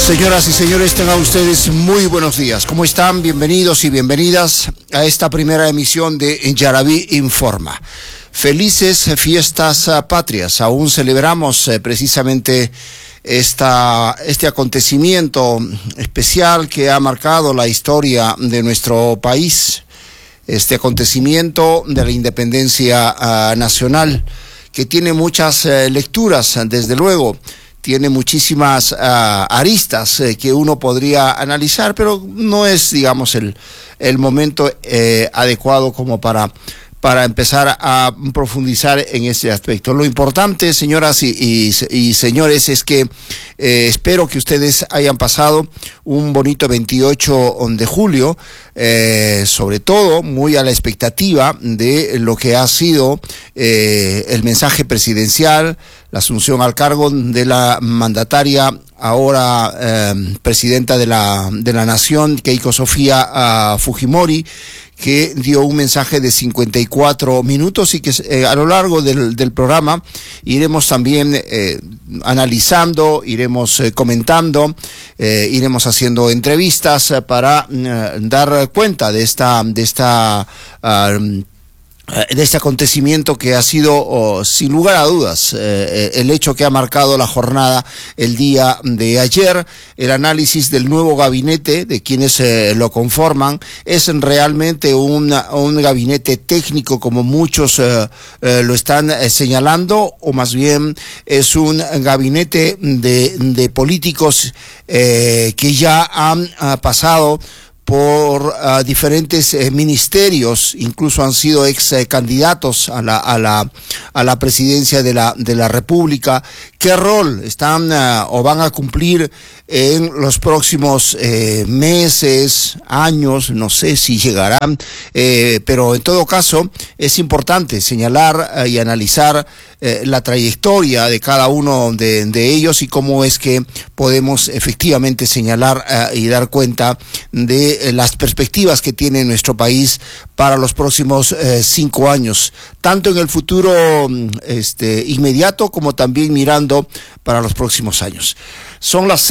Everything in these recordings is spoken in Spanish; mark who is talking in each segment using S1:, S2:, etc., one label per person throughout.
S1: Señoras y señores, tengan ustedes muy buenos días. ¿Cómo están? Bienvenidos y bienvenidas a esta primera emisión de Yaraví Informa. Felices fiestas patrias. Aún celebramos precisamente este acontecimiento especial que ha marcado la historia de nuestro país. Este acontecimiento de la independencia nacional, que tiene muchas lecturas, desde luego. Tiene muchísimas aristas que uno podría analizar, pero no es, digamos, el momento adecuado como para empezar a profundizar en ese aspecto. Lo importante, señoras y señores, es que espero que ustedes hayan pasado un bonito 28 de julio, sobre todo muy a la expectativa de lo que ha sido el mensaje presidencial, la asunción al cargo de la mandataria, ahora presidenta de la Nación, Keiko Sofía Fujimori, que dio un mensaje de 54 minutos y que a lo largo del programa iremos también analizando, iremos comentando, iremos haciendo entrevistas para dar cuenta de este acontecimiento que ha sido, sin lugar a dudas, el hecho que ha marcado la jornada el día de ayer. El análisis del nuevo gabinete, de quienes lo conforman, es realmente un gabinete técnico, como muchos lo están señalando, o más bien es un gabinete de políticos que ya han pasado por diferentes ministerios, incluso han sido ex candidatos a la presidencia de la República. ¿Qué rol están o van a cumplir en los próximos meses, años? No sé si llegarán, pero en todo caso es importante señalar y analizar la trayectoria de cada uno de ellos y cómo es que podemos efectivamente señalar y dar cuenta de las perspectivas que tiene nuestro país para los próximos 5 años, tanto en el futuro inmediato como también mirando para los próximos años. Son las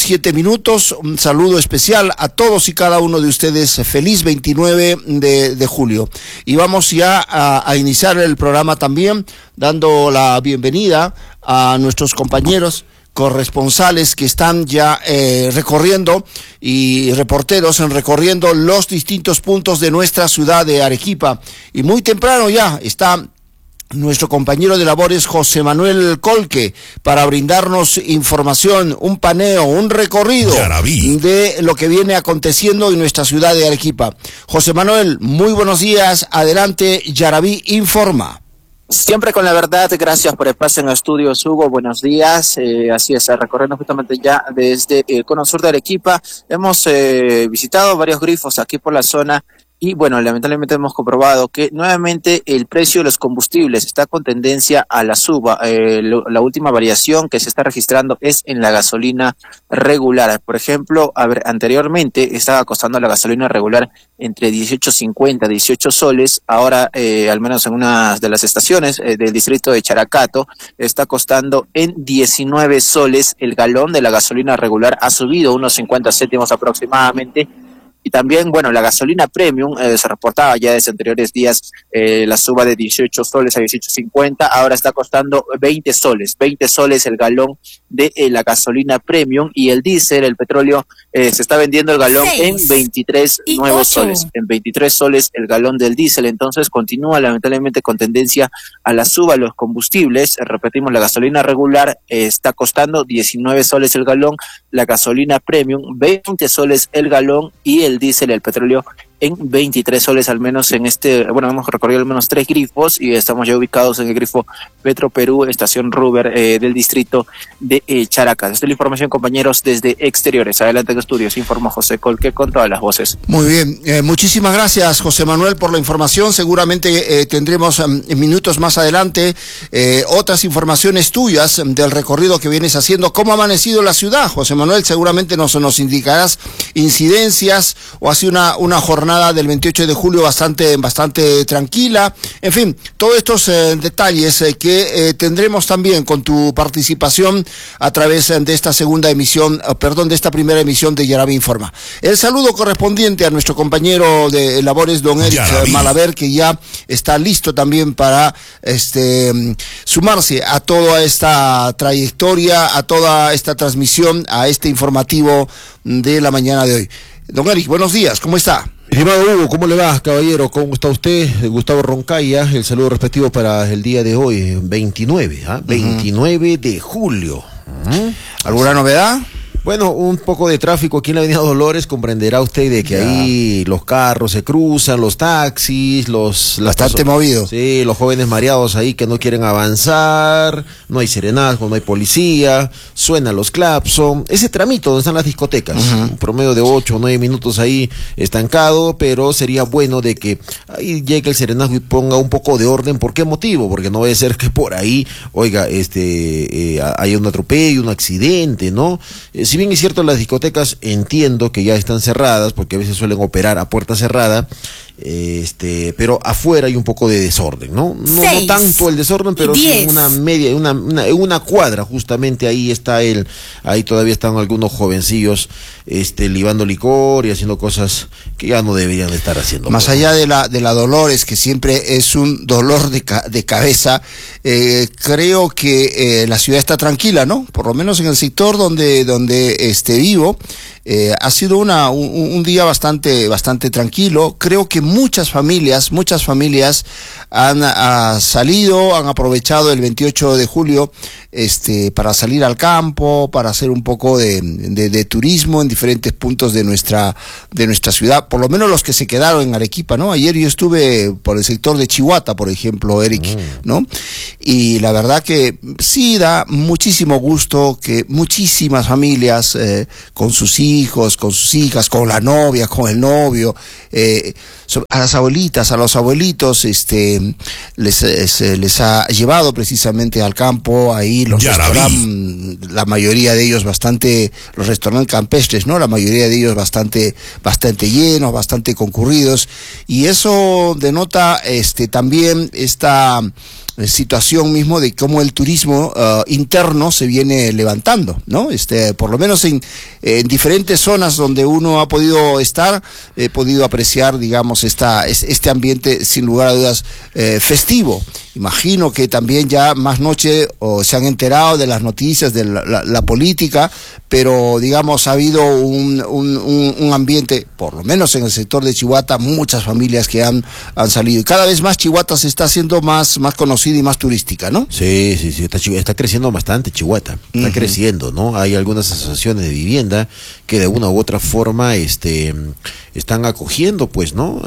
S1: 6:07. Un saludo especial a todos y cada uno de ustedes. Feliz 29 de julio. Y vamos ya a iniciar el programa también dando la bienvenida a nuestros compañeros corresponsales que están ya recorriendo, y reporteros recorriendo los distintos puntos de nuestra ciudad de Arequipa. Y muy temprano ya está nuestro compañero de labores José Manuel Colque para brindarnos información, un paneo, un recorrido de lo que viene aconteciendo en nuestra ciudad de Arequipa. José Manuel, muy buenos días. Adelante, Yaraví Informa.
S2: Siempre con la verdad, gracias por el pase en estudios, Hugo, buenos días. Así es, recorriendo justamente ya desde el cono sur de Arequipa, hemos visitado varios grifos aquí por la zona. Y bueno, lamentablemente hemos comprobado que nuevamente el precio de los combustibles está con tendencia a la suba. La última variación que se está registrando es en la gasolina regular. Por ejemplo, anteriormente estaba costando la gasolina regular entre 18.50, 18 soles. Ahora, al menos en una de las estaciones del distrito de Characato, está costando en 19 soles el galón de la gasolina regular. Ha subido unos 50 céntimos aproximadamente. Y también, bueno, la gasolina premium, se reportaba ya desde anteriores días la suba de 18 soles a 18.50, ahora está costando 20 soles el galón de la gasolina premium, y el diésel, el petróleo, se está vendiendo el galón en 23 nuevos soles, en 23 soles el galón del diésel. Entonces continúa lamentablemente con tendencia a la suba los combustibles. Repetimos, la gasolina regular está costando 19 soles el galón, la gasolina premium 20 soles el galón, y el diésel, el petróleo, en 23 soles, al menos en hemos recorrido al menos 3 grifos y estamos ya ubicados en el grifo Petro Perú, estación Ruber del distrito de Characas. Esta es la información, compañeros, desde exteriores. Adelante en estudios, informa José Colque con todas las voces.
S1: Muy bien, muchísimas gracias, José Manuel, por la información. Seguramente tendremos minutos más adelante otras informaciones tuyas del recorrido que vienes haciendo. ¿Cómo ha amanecido la ciudad, José Manuel? Seguramente nos indicarás incidencias o así una jornada jornada del 28 de julio bastante tranquila. En fin, todos estos detalles que tendremos también con tu participación a través de esta de esta primera emisión de Yaraví Informa. El saludo correspondiente a nuestro compañero de labores, don Eric Malaver, que ya está listo también para sumarse a toda esta trayectoria, a toda esta transmisión, a este informativo de la mañana de hoy. Don Eric, buenos días, ¿cómo está?
S3: Estimado Hugo, ¿cómo le va, caballero? ¿Cómo está usted? Gustavo Roncaya, el saludo respectivo para el día de hoy, 29, 29 de julio.
S1: ¿Alguna novedad?
S3: Bueno, un poco de tráfico aquí en la avenida Dolores, comprenderá usted de que ahí los carros se cruzan, los taxis,
S1: bastante movido.
S3: Sí, los jóvenes mareados ahí que no quieren avanzar, no hay serenazgo, no hay policía, suenan los clapson, ese tramito donde están las discotecas, un promedio de 8 o 9 minutos ahí estancado, pero sería bueno de que ahí llegue el serenazgo y ponga un poco de orden. ¿Por qué motivo? Porque no debe ser que por ahí, oiga, haya un atropello, un accidente, ¿no? Si bien es cierto, las discotecas entiendo que ya están cerradas, porque a veces suelen operar a puerta cerrada, pero afuera hay un poco de desorden, ¿no? No tanto el desorden, pero sí en una cuadra, justamente ahí todavía están algunos jovencillos, libando licor y haciendo cosas que ya no deberían estar haciendo.
S1: Más allá de la Dolores, que siempre es un dolor de cabeza, creo que la ciudad está tranquila, ¿no? Por lo menos en el sector donde vivo, ha sido un día bastante tranquilo. Creo que muchas familias han salido, han aprovechado el 28 de julio para salir al campo, para hacer un poco de turismo en diferentes puntos de nuestra ciudad, por lo menos los que se quedaron en Arequipa, ¿no? Ayer yo estuve por el sector de Chihuahua, por ejemplo, Eric, ¿no? Y la verdad que sí da muchísimo gusto que muchísimas familias con sus hijos, con sus hijas, con la novia, con el novio, a las abuelitas, a los abuelitos, les ha llevado precisamente al campo. Ahí los restaurantes, la mayoría de ellos los restaurantes campestres, ¿no? La mayoría de ellos bastante llenos, bastante concurridos, y eso denota también esta situación mismo de cómo el turismo interno se viene levantando, ¿no? Por lo menos en diferentes zonas donde uno ha podido estar, he podido apreciar, digamos, este ambiente sin lugar a dudas festivo. Imagino que también ya más noche se han enterado de las noticias de la política, pero digamos ha habido un ambiente, por lo menos en el sector de Chihuahua, muchas familias que han salido, y cada vez más Chihuahua se está haciendo más conocida y más turística, ¿no?
S3: Sí, está creciendo bastante Chihuahua, está creciendo, ¿no? Hay algunas asociaciones de vivienda que de una u otra forma están acogiendo, pues, ¿no?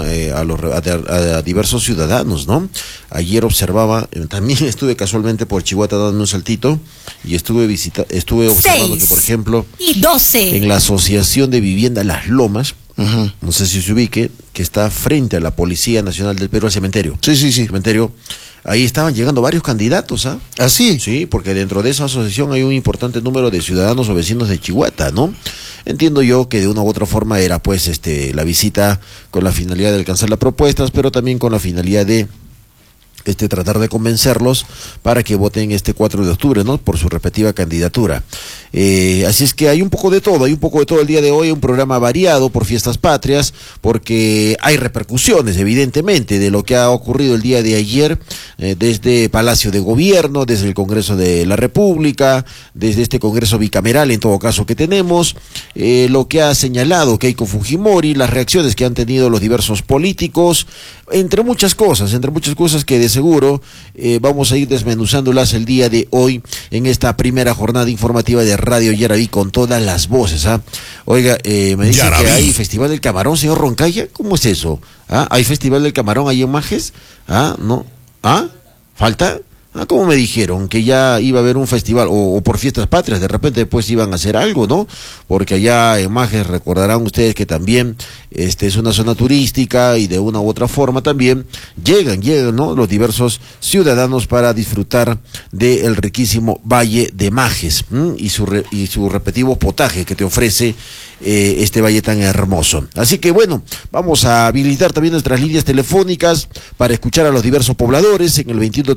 S3: A diversos ciudadanos, ¿no? Ayer observaba, también estuve casualmente por Chihuahua dando un saltito y estuve observando que, por ejemplo, en la Asociación de Vivienda Las Lomas, no sé si se ubique, que está frente a la Policía Nacional del Perú, al cementerio.
S1: Sí.
S3: Cementerio. Ahí estaban llegando varios candidatos, ¿ah?
S1: ¿Ah, sí?
S3: Sí, porque dentro de esa asociación hay un importante número de ciudadanos o vecinos de Chihuahua, ¿no? Entiendo yo que de una u otra forma era, pues, la visita con la finalidad de alcanzar las propuestas, pero también con la finalidad de tratar de convencerlos para que voten este 4 de octubre, ¿no? Por su respectiva candidatura. Así es que hay un poco de todo el día de hoy, un programa variado por fiestas patrias, porque hay repercusiones, evidentemente, de lo que ha ocurrido el día de ayer, desde Palacio de Gobierno, desde el Congreso de la República, desde este Congreso bicameral, en todo caso, que tenemos, lo que ha señalado Keiko Fujimori, las reacciones que han tenido los diversos políticos, entre muchas cosas que de seguro vamos a ir desmenuzándolas el día de hoy en esta primera jornada informativa de Radio Yaraví con todas las voces. Oiga, me dicen que hay Festival del Camarón, señor Roncaya, ¿cómo es eso? ¿Hay Festival del Camarón ahí en Majes? ¿No? ¿Falta? Como me dijeron que ya iba a haber un festival, o por fiestas patrias, de repente después iban a hacer algo, ¿no? Porque allá en Majes recordarán ustedes que también es una zona turística y de una u otra forma también llegan, ¿no? Los diversos ciudadanos para disfrutar del riquísimo Valle de Majes y su respectivo potaje que te ofrece este valle tan hermoso. Así que bueno, vamos a habilitar también nuestras líneas telefónicas para escuchar a los diversos pobladores en el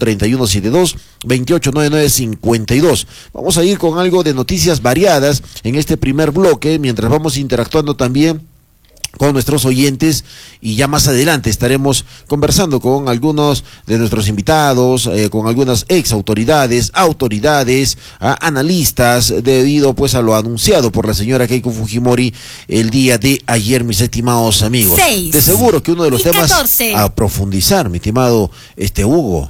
S3: 21-31-72-2899-52. Vamos a ir con algo de noticias variadas en este primer bloque, mientras vamos interactuando también con nuestros oyentes, y ya más adelante estaremos conversando con algunos de nuestros invitados, con algunas ex autoridades, analistas, debido pues a lo anunciado por la señora Keiko Fujimori el día de ayer, mis estimados amigos.
S4: 6
S3: de seguro que uno de los temas
S4: 14.
S3: a profundizar, mi estimado Hugo,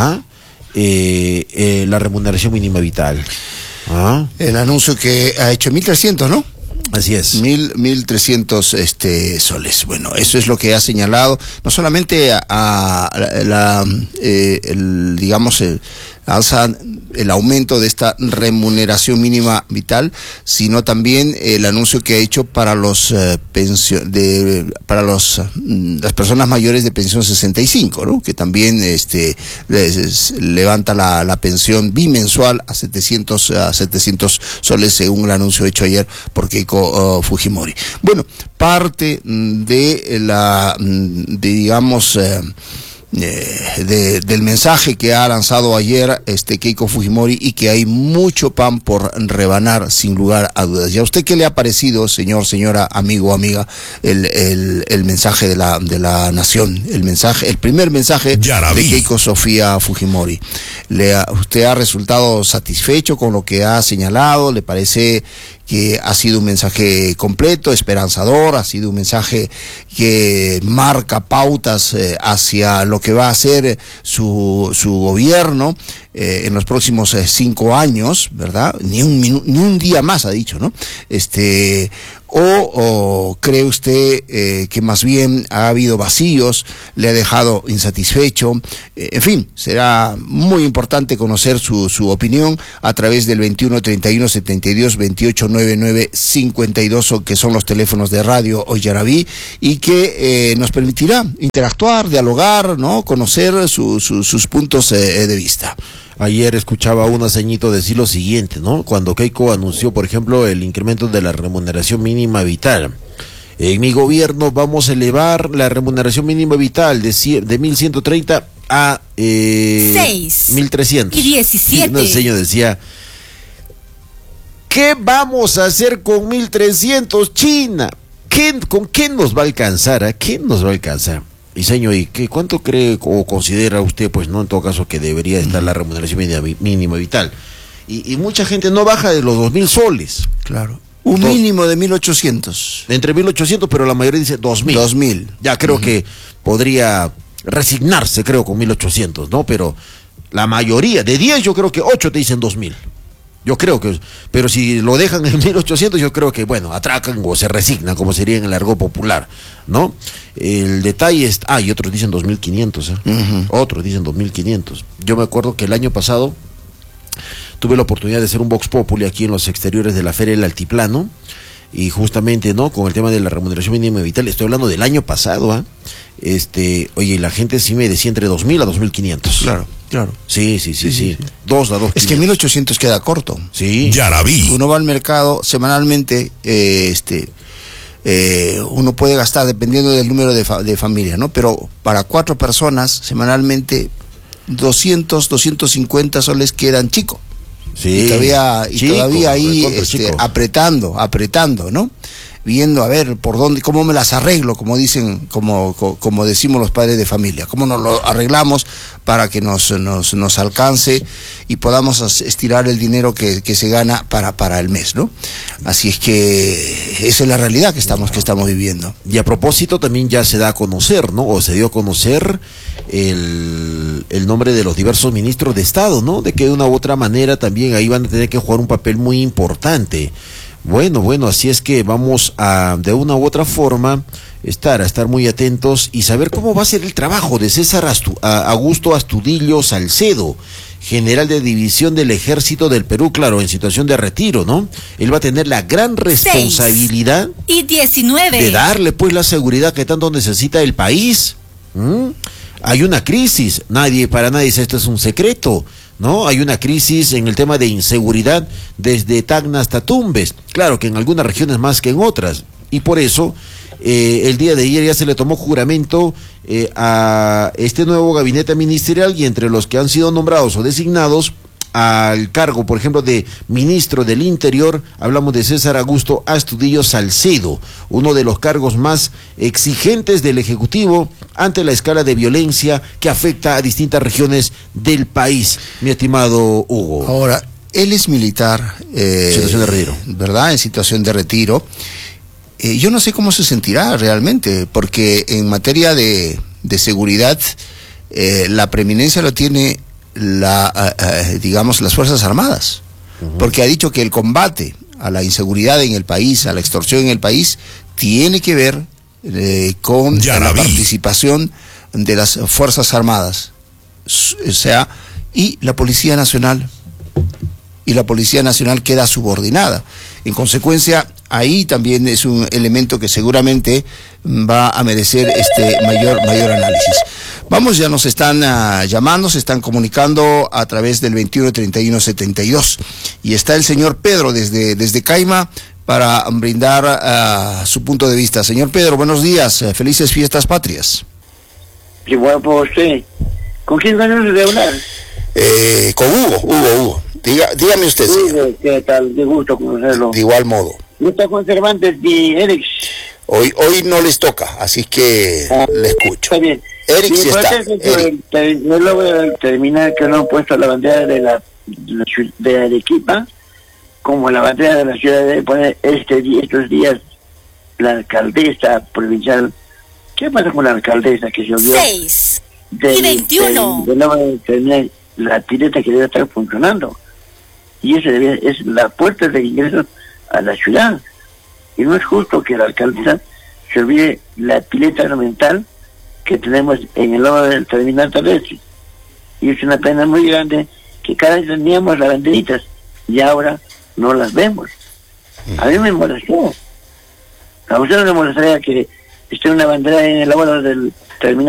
S3: la remuneración mínima vital.
S1: El anuncio que ha hecho 1.300, ¿no?
S3: Así es.
S1: 1.300 soles. Bueno, eso es lo que ha señalado, no solamente el aumento de esta remuneración mínima vital, sino también el anuncio que ha hecho para las personas mayores de pensión 65, ¿no? Que también levanta la pensión bimensual a 700 soles, según el anuncio hecho ayer por Keiko Fujimori. Bueno, parte del mensaje que ha lanzado ayer Keiko Fujimori, y que hay mucho pan por rebanar, sin lugar a dudas. ¿Y a usted qué le ha parecido, señora, amigo, amiga, el mensaje de la nación, el primer mensaje de Keiko Sofía Fujimori? ¿Usted ha resultado satisfecho con lo que ha señalado? ¿Le parece que ha sido un mensaje completo, esperanzador, ha sido un mensaje que marca pautas hacia lo que va a ser su gobierno en los próximos 5 años, ¿verdad? Ni un día más ha dicho, ¿no? ¿O cree usted que más bien ha habido vacíos, le ha dejado insatisfecho? En fin, será muy importante conocer su opinión a través del 21-31-72-2899-52, que son los teléfonos de Radio Hoy Yarabí, y que nos permitirá interactuar, dialogar, ¿no? Conocer sus puntos de vista.
S3: Ayer escuchaba a una ceñito decir lo siguiente, ¿no? Cuando Keiko anunció, por ejemplo, el incremento de la remuneración mínima vital. En mi gobierno vamos a elevar la remuneración mínima vital de 1.130 a 1.300.
S4: Y 17.
S3: El señor decía, ¿qué vamos a hacer con 1.300, China? ¿Con qué nos va a alcanzar? ¿Quién nos va a alcanzar? Y señor, ¿y cuánto cree o considera usted, pues no, en todo caso, que debería estar la remuneración mínima vital? Y mucha gente no baja de los 2.000 soles.
S1: Claro. Un mínimo de 1.800.
S3: Entre 1.800, pero la mayoría dice 2.000.
S1: 2.000.
S3: Ya creo que podría resignarse, creo, con 1.800, ¿no? Pero la mayoría, de 10 yo creo que 8 te dicen 2.000. Yo creo que, pero si lo dejan en 1.800, yo creo que, bueno, atracan o se resignan, como sería en el argot popular, ¿no? El detalle es, y otros dicen 2.500, Otros dicen 2.500. Yo me acuerdo que el año pasado tuve la oportunidad de hacer un Vox Populi aquí en los exteriores de la Feria del Altiplano, y justamente, ¿no?, con el tema de la remuneración mínima vital, estoy hablando del año pasado, oye, la gente sí me decía entre 2.000 a 2.500.
S1: Claro.
S3: Sí. 2 a 2.
S1: Es que 1.800 queda corto.
S3: Sí.
S5: Ya la vi.
S1: Uno va al mercado semanalmente, uno puede gastar dependiendo del número de familia, ¿no? Pero para 4 personas semanalmente 250 soles quedan chicos.
S3: Sí.
S1: Y todavía ahí apretando, ¿no? Viendo a ver por dónde, cómo me las arreglo, como dicen, como decimos los padres de familia, cómo nos lo arreglamos para que nos alcance y podamos estirar el dinero que se gana para el mes, ¿no? Así es que esa es la realidad que estamos viviendo.
S3: Y a propósito, también ya se da a conocer, ¿no? O se dio a conocer el nombre de los diversos ministros de Estado, ¿no? De que de una u otra manera también ahí van a tener que jugar un papel muy importante. Bueno, así es que vamos a, de una u otra forma, estar muy atentos y saber cómo va a ser el trabajo de César Augusto Astudillo Salcedo, general de división del Ejército del Perú, claro, en situación de retiro, ¿no? Él va a tener la gran responsabilidad
S4: 19
S3: de darle pues la seguridad que tanto necesita el país. Hay una crisis, para nadie esto es un secreto, ¿no? Hay una crisis en el tema de inseguridad desde Tacna hasta Tumbes, claro que en algunas regiones más que en otras, y por eso el día de ayer ya se le tomó juramento a este nuevo gabinete ministerial, y entre los que han sido nombrados o designados al cargo, por ejemplo, de ministro del Interior, hablamos de César Augusto Astudillo Salcedo, uno de los cargos más exigentes del Ejecutivo ante la escala de violencia que afecta a distintas regiones del país, mi estimado Hugo.
S1: Ahora, él es militar,
S3: situación de retiro,
S1: ¿verdad? En situación de retiro. Yo no sé cómo se sentirá realmente, porque en materia de seguridad, la preeminencia lo tiene digamos, las Fuerzas Armadas, porque ha dicho que el combate a la inseguridad en el país, a la extorsión en el país, tiene que ver con la participación de las Fuerzas Armadas, o sea, y la Policía Nacional. Y la Policía Nacional queda subordinada. En consecuencia, ahí también es un elemento que seguramente va a merecer mayor análisis. Vamos, ya nos están llamando, se están comunicando a través del 213172. Y está el señor Pedro desde Caima para brindar su punto de vista. Señor Pedro, buenos días, felices fiestas patrias.
S5: Sí, bueno, pues usted, ¿con quién ganas de hablar?
S1: Con Hugo. Dígame usted, señor.
S5: ¿Qué tal? De gusto conocerlo.
S1: De igual modo.
S5: ¿No está con Cervantes y Eric?
S1: Hoy no les toca, así que le escucho.
S5: Está bien.
S1: Eric sí está.
S5: Yo lo voy a terminar que no han puesto la bandera de Arequipa como la bandera de la ciudad de poner estos días la alcaldesa provincial. ¿Qué pasa con la alcaldesa que se olvidó?
S4: 6 y 21.
S5: De terminar la pileta que debe estar funcionando. Y eso es la puerta de ingreso a la ciudad. Y no es justo que la alcaldesa se olvide la pileta ornamental que tenemos en el lado del terminal terrestre. Y es una pena muy grande que cada vez teníamos las banderitas y ahora no las vemos. A mí me molestó. A usted no le molestaría que esté una bandera en el lado del terminal